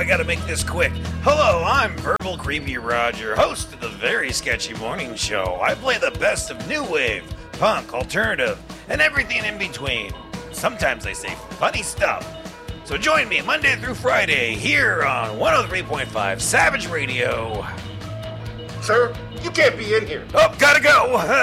I gotta make this quick. Hello, I'm Verbal Creepy Roger, host of the Very Sketchy Morning Show. I play the best of new wave, punk, alternative, and everything in between. Sometimes I say funny stuff. So join me Monday through Friday here on 103.5 Savage Radio. Sir, you can't be in here. Oh, gotta go.